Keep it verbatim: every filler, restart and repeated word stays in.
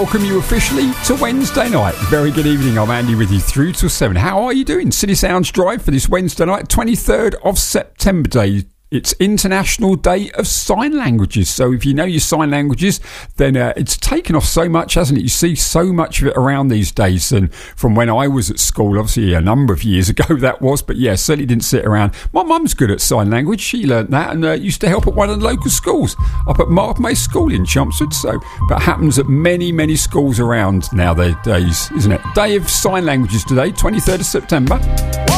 Welcome you officially to Wednesday night. Very good evening. I'm Andy with you through till seven. How are you doing? City Sounds Drive for this Wednesday night, twenty-third of September day. It's International Day of Sign Languages. So if you know your sign languages, then uh, it's taken off so much, hasn't it? You see so much of it around these days. And from when I was at school, obviously a number of years ago that was, but yeah, certainly didn't sit around. My mum's good at sign language. She learnt that and uh, used to help at one of the local schools up at Mark-May School in Chelmsford. So, but happens at many, many schools around nowadays, isn't it? Day of Sign Languages today, twenty-third of September.